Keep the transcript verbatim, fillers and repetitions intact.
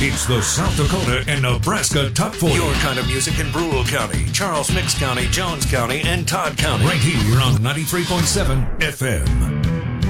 It's the South Dakota and Nebraska Top forty. Your kind of music in Brule County, Charles Mix County, Jones County, and Todd County. Right here on ninety-three point seven F M.